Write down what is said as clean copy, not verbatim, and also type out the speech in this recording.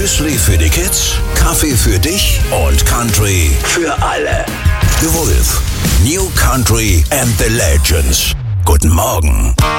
Müsli für die Kids, Kaffee für dich und Country für alle. The Wolf, New Country and the Legends. Guten Morgen.